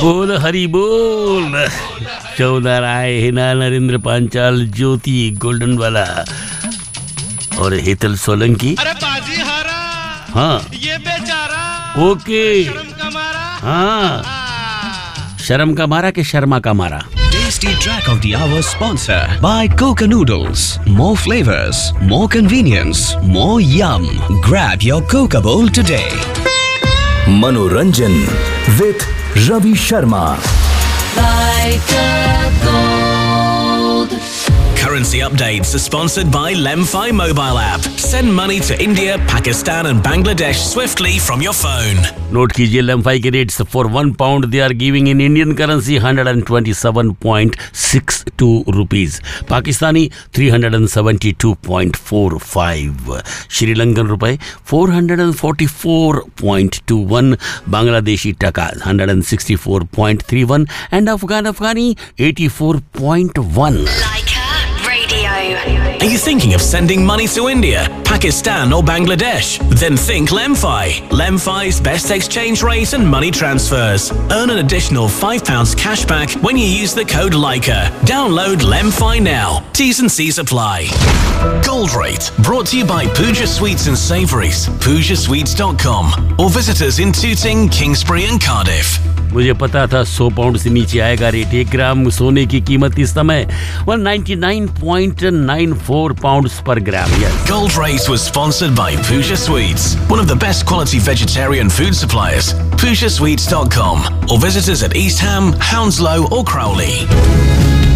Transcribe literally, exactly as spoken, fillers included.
बोल हरी बोल। चौदह राय, हिना, नरेंद्र पांचाल, ज्योति गोल्डन वाला और हेतल सोलंकी। अरे बाजी हारा। हाँ ये बेचारा। ओके। शर्म का मारा। हाँ शर्म का मारा के शर्मा का मारा। Tasty track of the hour sponsor by Coca Noodles. More flavors, more convenience, more yum. Grab your Coca bowl today. मनोरंजन with Ravi Sharma. Like a gold. Currency updates are sponsored by Lemfi mobile app. Send money to India, Pakistan and Bangladesh swiftly from your phone. Note कीजिए लेमफाई के rates. For one pound they are giving in Indian currency hundred and twenty seven point six to rupees, Pakistani three hundred and seventy two point four five, Sri Lankan रुपए four hundred and forty four point two one, Bangladeshi टका hundred and sixty four point three one and Afghan Afghani eighty four point one. Are you thinking of sending money to India, Pakistan or Bangladesh? Then think Lemfi. Lemfi's best exchange rate and money transfers. Earn an additional five pounds cash back when you use the code Leica. Download Lemfi now. T's and C's apply. Gold Rate brought to you by Pooja Sweets and Savouries, pooja sweets dot com, or visitors in Tooting, Kingsbury and Cardiff. मुझे पता था सौ pound से नीचे आएगा rate. एक ग्राम सोने की कीमत इस समय one ninety nine point nine four pounds पर ग्राम। Yes. Gold Race was sponsored by Pooja Sweets, one of the best quality vegetarian food suppliers. pooja sweets dot com, or visitors at East Ham, Hounslow or Crowley.